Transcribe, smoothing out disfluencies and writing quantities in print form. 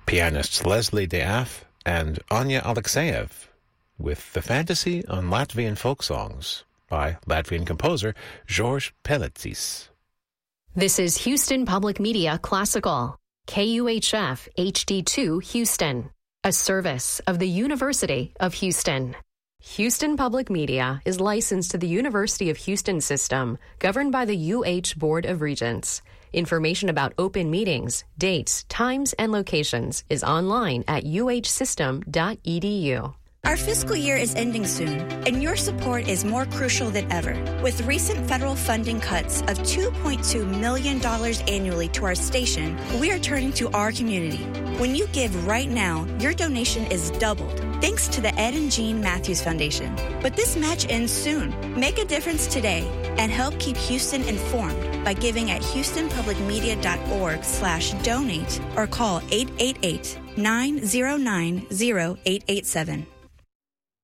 pianists Leslie Deaf and Anya Alexeyev with The Fantasy on Latvian Folk Songs by Latvian composer George Pelecis. This is Houston Public Media Classical, KUHF HD2 Houston, a service of the University of Houston. Houston Public Media is licensed to the University of Houston system, governed by the UH Board of Regents. Information about open meetings, dates, times, and locations is online at uhsystem.edu. Our fiscal year is ending soon, and your support is more crucial than ever. With recent federal funding cuts of $2.2 million annually to our station, we are turning to our community. When you give right now, your donation is doubled, thanks to the Ed and Jean Matthews Foundation. But this match ends soon. Make a difference today and help keep Houston informed by giving at houstonpublicmedia.org/donate or call 888-909-0887.